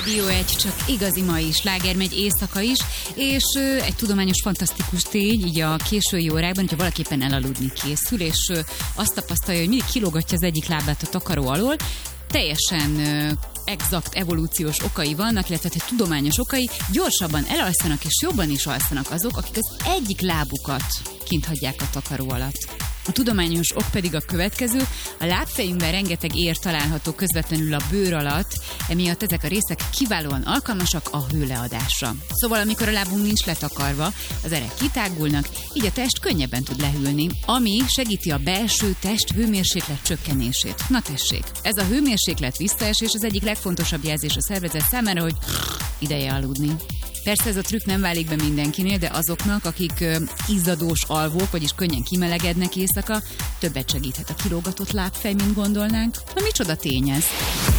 Rádió 1, csak igazi mai sláger megy éjszaka is, és egy tudományos fantasztikus tény, így a késői órákban, hogyha valaki éppen elaludni készül, és azt tapasztalja, hogy mindig kilógatja az egyik lábát a takaró alól, teljesen exakt evolúciós okai vannak, illetve tudományos okai, gyorsabban elalszanak és jobban is alszanak azok, akik az egyik lábukat kint hagyják a takaró alatt. A tudományos ok pedig a következő, a lábfejünkben rengeteg ér található közvetlenül a bőr alatt, emiatt ezek a részek kiválóan alkalmasak a hőleadásra. Szóval amikor a lábunk nincs letakarva, az erek kitágulnak, így a test könnyebben tud lehűlni, ami segíti a belső test hőmérséklet csökkenését. Na tessék, ez a hőmérséklet visszaesés az egyik legfontosabb jelzés a szervezet számára, hogy ideje aludni. Persze ez a trükk nem válik be mindenkinél, de azoknak, akik izzadós alvók, vagyis könnyen kimelegednek éjszaka, többet segíthet a kilógatott lábfej, mint gondolnánk. Na micsoda tény ez?